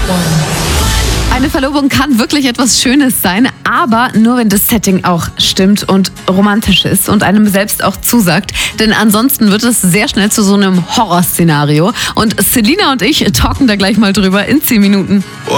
Eine Verlobung kann wirklich etwas Schönes sein, aber nur wenn das Setting auch stimmt und romantisch ist und einem selbst auch zusagt. Denn ansonsten wird es sehr schnell zu so einem Horrorszenario. Und Selina und ich talken da gleich mal drüber in 10 Minuten.